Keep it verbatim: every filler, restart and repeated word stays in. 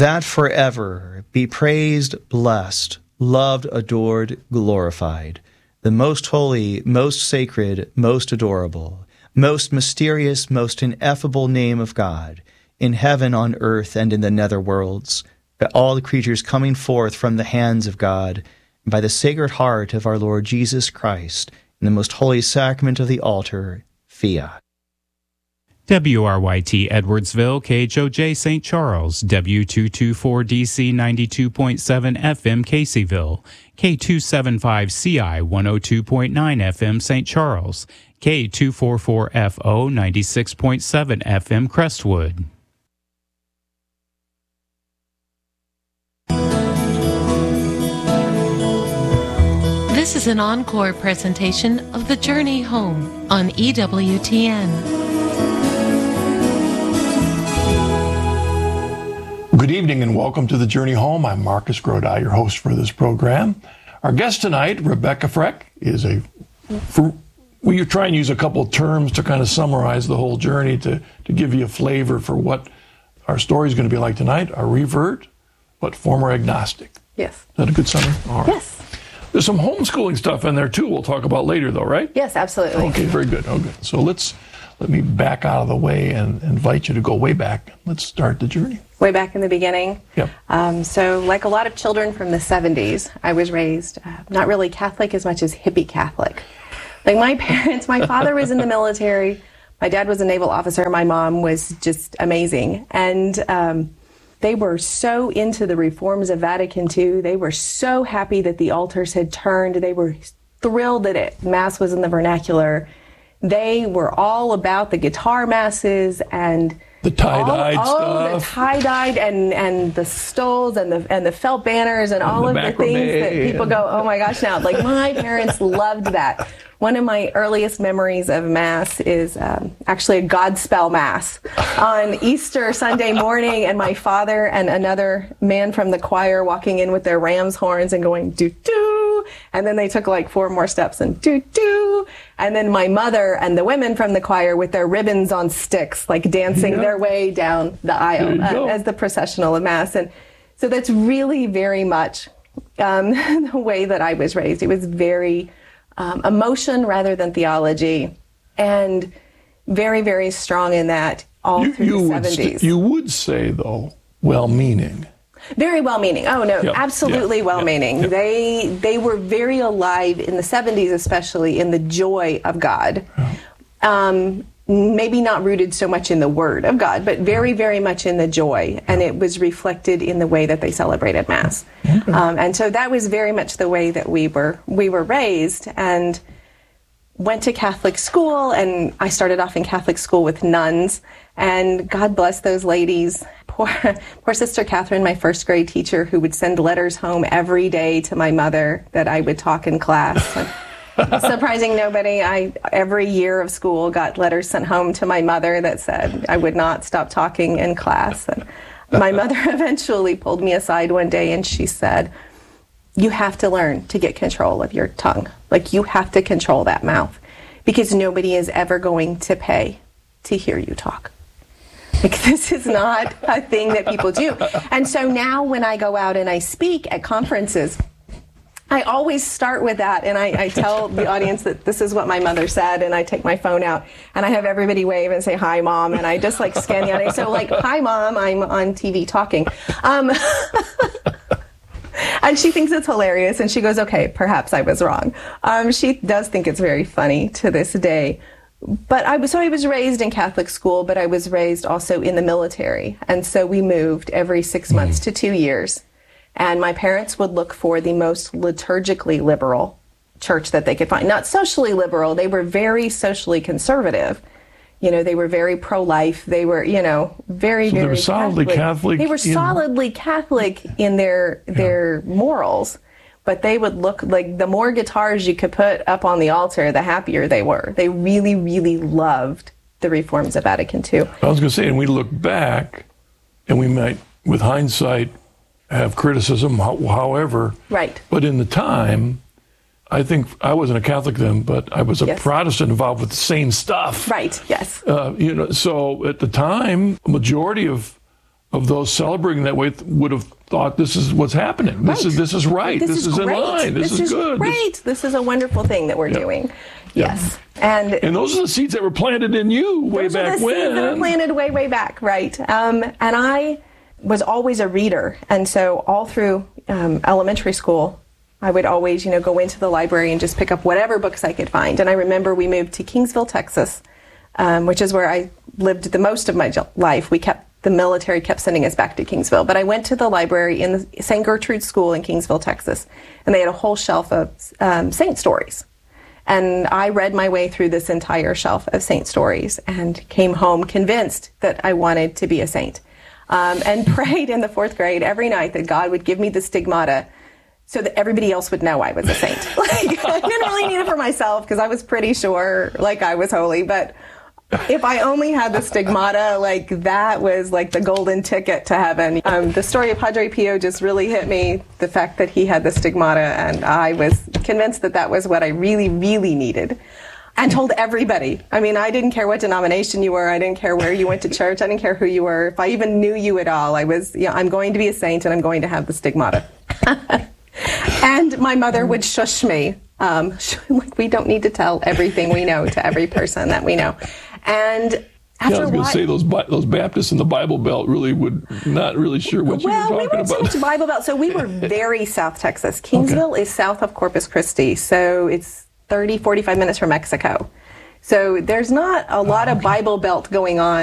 that forever be praised, blessed, loved, adored, glorified, the most holy, most sacred, most adorable, most mysterious, most ineffable name of God, in heaven, on earth, and in the nether worlds, by all the creatures coming forth from the hands of God, and by the Sacred Heart of our Lord Jesus Christ, in the most holy sacrament of the altar, fiat. W R Y T Edwardsville, K H O J Saint Charles, W two twenty-four D C ninety-two point seven F M Caseyville, K two seventy-five C I one oh two point nine F M Saint Charles, K two forty-four F O ninety-six point seven F M Crestwood. This is an encore presentation of The Journey Home on E W T N. Good evening and welcome to The Journey Home. I'm Marcus Grodi, your host for this program. Our guest tonight, Rebecca Freck, is a... For, we try and use a couple of terms to kind of summarize the whole journey to, to give you a flavor for what our story is going to be like tonight. A revert, but former agnostic. Yes. Is that a good summary? All right. Yes. There's some homeschooling stuff in there too we'll talk about later though, right? Yes, absolutely. Okay, very good. Oh, good. So let's let me back out of the way and invite you to go way back. Let's start the journey. Way back in the beginning. Yep. Um, so like a lot of children from the seventies, I was raised uh, not really Catholic as much as hippie Catholic. Like my parents, my father was in the military, my dad was a naval officer, my mom was just amazing. And um, they were so into the reforms of Vatican Two. They were so happy that the altars had turned. They were thrilled that it, Mass was in the vernacular. They were all about the guitar masses and the tie-dyed all, stuff. Oh, the tie-dyed and, and the stoles and the and the felt banners and, and all the of the things that people go, oh my gosh, now. Like my parents loved that. One of my earliest memories of Mass is um, actually a Godspell Mass on Easter Sunday morning, and my father and another man from the choir walking in with their ram's horns and going, doo-doo, and then they took like four more steps and doo-doo, and then my mother and the women from the choir with their ribbons on sticks, like dancing yeah. their way down the aisle uh, as the processional of Mass. And so that's really very much um, the way that I was raised. It was very... Um, emotion rather than theology, and very, very strong in that all you, through you the would seventies. St- you would say, though, well-meaning. Very well-meaning. Oh, no, yeah, absolutely yeah, well-meaning. yeah, yeah. They they were very alive in the seventies, especially in the joy of God. Yeah. Um, maybe not rooted so much in the Word of God, but very, very much in the joy. And it was reflected in the way that they celebrated Mass. Okay. Um, and so that was very much the way that we were we were raised, and went to Catholic school. And I started off in Catholic school with nuns. And God bless those ladies. Poor, poor Sister Catherine, my first grade teacher, who would send letters home every day to my mother that I would talk in class. Surprising nobody, I every year of school got letters sent home to my mother that said I would not stop talking in class. And my mother eventually pulled me aside one day and she said, you have to learn to get control of your tongue. Like, you have to control that mouth, because nobody is ever going to pay to hear you talk. Like, this is not a thing that people do. And so now when I go out and I speak at conferences, I always start with that, and I, I tell the audience that this is what my mother said, and I take my phone out, and I have everybody wave and say, hi, Mom, and I just, like, scan the audience. So, like, hi, Mom, I'm on T V talking. Um, and she thinks it's hilarious, and she goes, okay, perhaps I was wrong. Um, she does think it's very funny to this day. But I was, so I was raised in Catholic school, but I was raised also in the military, and so we moved every six months to two years. And my parents would look for the most liturgically liberal church that they could find. Not socially liberal. They were very socially conservative. You know, they were very pro-life. They were, you know, very, so very they were solidly Catholic. Catholic they were in... solidly Catholic in their yeah. their morals. But they would look like the more guitars you could put up on the altar, the happier they were. They really, really loved the reforms of Vatican Two. I was going to say, and we look back, and we might, with hindsight, have criticism, however. Right. But in the time, I think I wasn't a Catholic then, but I was a yes. Protestant involved with the same stuff. Right, yes. Uh, you know, so at the time, a majority of of those celebrating that way th- would have thought this is what's happening. This Right. is this is right. This, This, is, is in great. line. This, is, good. This- Great. This, is a wonderful thing that we're Yep. doing. Yes. And and those are the seeds that were planted in you way those are back the when. seeds that were planted way, way back, right? Um, and I was always a reader, and so all through um, elementary school, I would always, you know, go into the library and just pick up whatever books I could find. And I remember we moved to Kingsville, Texas, um, which is where I lived the most of my jo- life. We kept the military kept sending us back to Kingsville, but I went to the library in the Saint Gertrude School in Kingsville, Texas, and they had a whole shelf of um, saint stories. And I read my way through this entire shelf of saint stories and came home convinced that I wanted to be a saint. Um, and prayed in the fourth grade every night that God would give me the stigmata so that everybody else would know I was a saint. Like, I didn't really need it for myself because I was pretty sure like I was holy, but if I only had the stigmata, like that was like the golden ticket to heaven. Um, the story of Padre Pio just really hit me, the fact that he had the stigmata, and I was convinced that that was what I really, really needed. And told everybody. I mean, I didn't care what denomination you were. I didn't care where you went to church. I didn't care who you were. If I even knew you at all, I was, you know, I'm going to be a saint and I'm going to have the stigmata. And my mother would shush me. Um, like, we don't need to tell everything we know to every person that we know. And Yeah, after I was a going while, to say those Bi- those Baptists in the Bible Belt really would not really sure what well, you were we talking weren't so about. much Bible Belt. So we were very South Texas. Kingsville is south of Corpus Christi, so it's thirty, forty-five minutes from Mexico. So there's not a lot of Bible Belt going on